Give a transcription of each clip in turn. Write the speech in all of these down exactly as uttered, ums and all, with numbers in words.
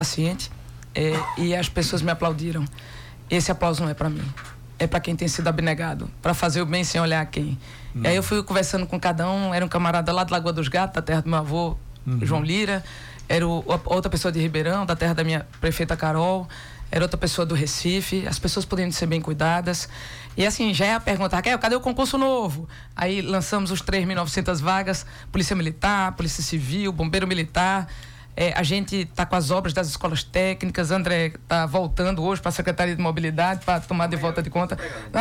paciente, é, e as pessoas me aplaudiram. Esse aplauso não é para mim, é para quem tem sido abnegado, para fazer o bem sem olhar a quem. Hum. E aí eu fui conversando com cada um, era um camarada lá de Lagoa dos Gatos, da terra do meu avô, uhum. João Lira, era o, outra pessoa de Ribeirão, da terra da minha prefeita Carol, era outra pessoa do Recife, as pessoas podendo ser bem cuidadas. E assim, já é a pergunta, Raquel, cadê o concurso novo? Aí lançamos os três mil e novecentas vagas, Polícia Militar, Polícia Civil, Bombeiro Militar. É, a gente está com as obras das escolas técnicas, André está voltando hoje para a Secretaria de Mobilidade para tomar de volta de conta.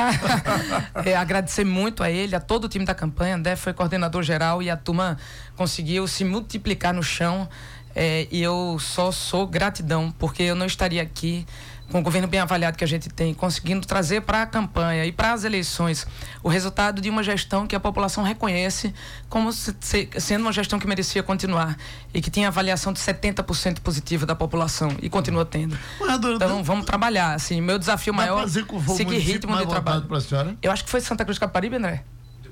É, agradecer muito a ele, a todo o time da campanha. André foi coordenador geral e a turma conseguiu se multiplicar no chão. É, e eu só sou gratidão, porque eu não estaria aqui com o governo bem avaliado que a gente tem, conseguindo trazer para a campanha e para as eleições o resultado de uma gestão que a população reconhece como se, se, sendo uma gestão que merecia continuar e que tinha avaliação de setenta por cento positiva da população e continua tendo. Adoro, então dá, vamos trabalhar, assim, meu desafio maior é seguir ritmo de trabalho. Eu acho que foi Santa Cruz de Caparibe, André?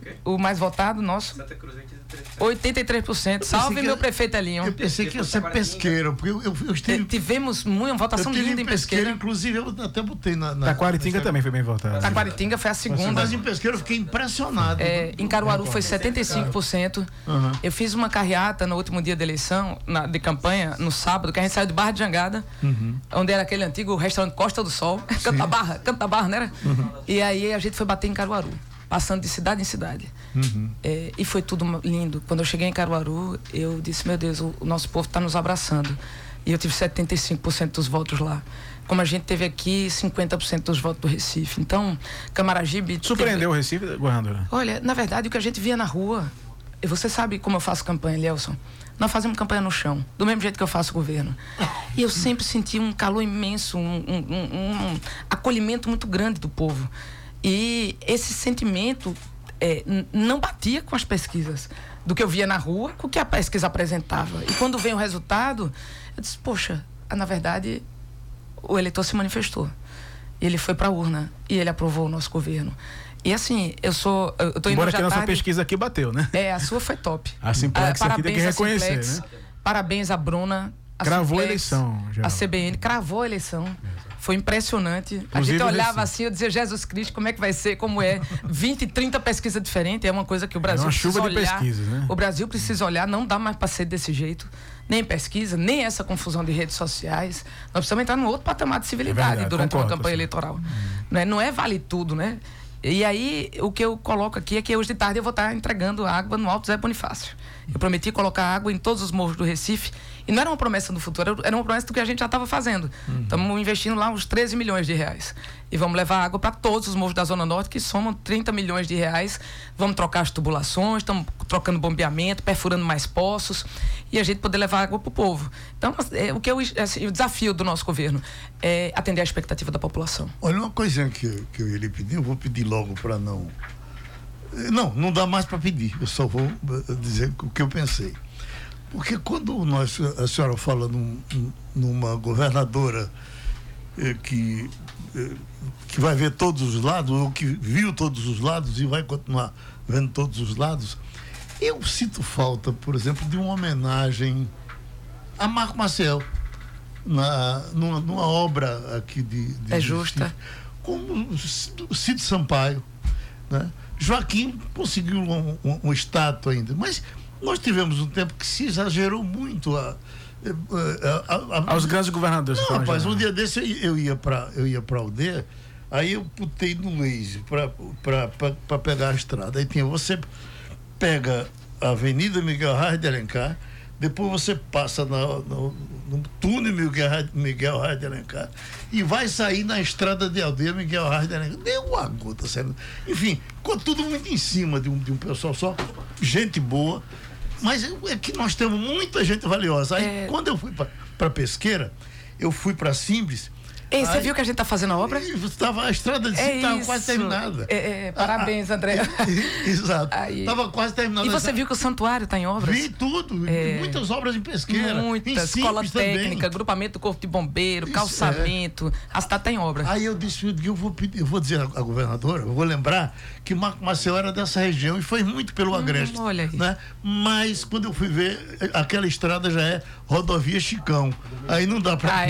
O mais votado nosso? Santa Cruz, oitenta e três por cento. Salve meu prefeito Elinho. Eu pensei que ia ser pesqueiro, porque eu, eu, eu estive... Tivemos uma votação linda em Pesqueira. Inclusive, eu até botei na... na Taquaritinga também foi bem votado. Taquaritinga foi a segunda. Mas em Pesqueira eu fiquei impressionado. É, em Caruaru foi setenta e cinco por cento. Uhum. Eu fiz uma carreata no último dia da eleição, na, de campanha, no sábado, que a gente saiu de Barra de Jangada, uhum. onde era aquele antigo restaurante Costa do Sol. Canta Barra, Canta Barra, não era? Uhum. E aí a gente foi bater em Caruaru, passando de cidade em cidade. Uhum. É, e foi tudo lindo. Quando eu cheguei em Caruaru, eu disse, meu Deus, o, o nosso povo está nos abraçando. E eu tive setenta e cinco por cento dos votos lá. Como a gente teve aqui, cinquenta por cento dos votos do Recife. Então, Camaragibe... Surpreendeu teve... o Recife, governadora? Olha, na verdade, o que a gente via na rua... E você sabe como eu faço campanha, Lielson? Nós fazemos campanha no chão, do mesmo jeito que eu faço governo. E eu sempre senti um calor imenso, um, um, um, um acolhimento muito grande do povo. E esse sentimento é, n- não batia com as pesquisas do que eu via na rua, com o que a pesquisa apresentava. E quando vem o resultado, eu disse, poxa, na verdade, o eleitor se manifestou. Ele foi para a urna e ele aprovou o nosso governo. E assim, eu sou... Eu tô indo Embora hoje que a à nossa tarde, pesquisa aqui bateu, né? É, a sua foi top. A Simplex ah, aqui tem que reconhecer, Simplex, né? Parabéns a Bruna. A cravou Simplex, a eleição. Geral. A C B N cravou a eleição. Exato. Foi impressionante. Inclusive, a gente olhava assim, eu dizia, Jesus Cristo, como é que vai ser, como é? vinte, trinta pesquisas diferentes, é uma coisa que o Brasil é uma precisa chuva olhar. De pesquisas, né? O Brasil precisa olhar, não dá mais para ser desse jeito. Nem pesquisa, nem essa confusão de redes sociais. Nós precisamos entrar num outro patamar de civilidade é verdade, durante concordo, uma campanha assim. eleitoral. Hum. Não, é, não é vale tudo, né? E aí, o que eu coloco aqui é que hoje de tarde eu vou estar entregando água no Alto Zé Bonifácio. Eu prometi colocar água em todos os morros do Recife. E não era uma promessa do futuro, era uma promessa do que a gente já estava fazendo. Estamos uhum. investindo lá uns treze milhões de reais. E vamos levar água para todos os morros da Zona Norte, que somam trinta milhões de reais. Vamos trocar as tubulações, estamos trocando bombeamento, perfurando mais poços. E a gente poder levar água para o povo. Então, é, o que eu, assim, o desafio do nosso governo é atender a expectativa da população. Olha, uma coisinha que, que eu ia lhe pedir, eu vou pedir logo para não... Não, não dá mais para pedir. Eu só vou dizer o que eu pensei. Porque quando nós, a senhora fala num, numa governadora eh, que, eh, que vai ver todos os lados, ou que viu todos os lados e vai continuar vendo todos os lados, eu sinto falta, por exemplo, de uma homenagem a Marco Maciel, na, numa, numa obra aqui de... de é justa. Como o Cid Sampaio, né? Joaquim conseguiu um, um, um estátua ainda, mas nós tivemos um tempo que se exagerou muito a, a, a, a, aos grandes governadores. Não, rapaz, um dia desse eu ia para eu ia para a aldeia, aí eu botei no Waze para pegar a estrada. Aí tinha, você pega a Avenida Miguel Reis de Alencar, depois você passa na, no, no túnel Miguel, Miguel Reis de Alencar e vai sair na estrada de aldeia Miguel Reis de Alencar. Deu uma gota, sério. Enfim, ficou tudo muito em cima de um, de um pessoal só, gente boa, mas é que nós temos muita gente valiosa. Aí, é... quando eu fui para Pesqueira, eu fui para Simples, Ei, você Aí- viu que a gente tá fazendo a obra? Tava, a estrada de É estava isso. quase terminada. É, é, parabéns, André. Exato. Aí- Estava quase terminada. E você viu que o santuário está em obras? Vi tudo. É. Muitas obras em Pesqueira. Muitas. em Escola Simples também. técnica, agrupamento do Corpo de Bombeiro, Isso, calçamento. A cidade está em obra. Aí eu disse, eu vou pedir, eu vou dizer à à governadora, eu vou lembrar que Marco Maceió era dessa região e foi muito pelo Agreste. olha aí. Né? Mas quando eu fui ver, aquela estrada já é rodovia Chicão. Aí não dá para Ah,